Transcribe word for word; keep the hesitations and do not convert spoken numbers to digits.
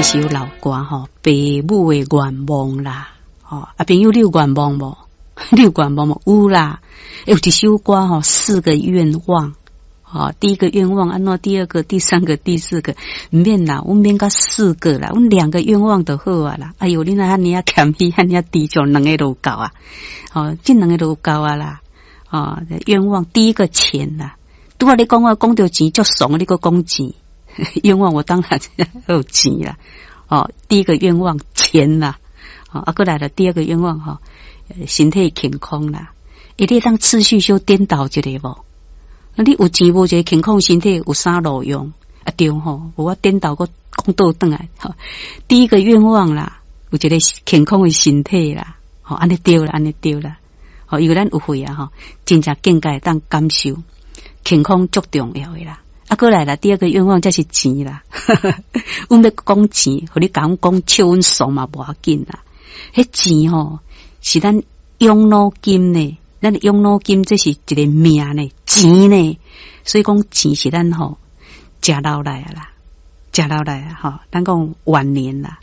首老歌吼，父母的愿望啦，吼啊朋友你有愿望无？你有愿望无？有啦，有一首歌吼，四个愿望。哦，第一个愿望安怎？第二个、第三个、第四个，唔免啦，我免到四个啦，我两个愿望就好啊啦。哎呦，你那遐尼啊谦虚，遐尼啊低就两个都够啊。哦，这两个都够啊啦。哦，愿望第一个钱啦，拄啊你讲我讲到钱足爽，你个讲钱，愿望我当然有钱啦。哦，第一个愿望钱啦。哦，啊过来了第二个愿望哈、哦，身体健康啦。一定当次序小颠倒一下无？那你有钱无？一个健康身体有啥路用？啊对吼，我颠倒个讲倒转来。吼，第一个愿望啦，有一个健康的身体啦。吼，安尼对啦，安尼对啦。吼，因为咱有会啊，吼，真正更加当感受健康足重要的啦。啊，过来啦，第二个愿望才是钱啦。阮要讲钱，互你讲讲笑阮爽嘛无要紧啦。迄钱吼是咱养老金呢。咱的养老金这是一个命呢，钱呢，所以讲钱是咱吼食老来啊啦，食老来啊吼，咱讲晚年啦，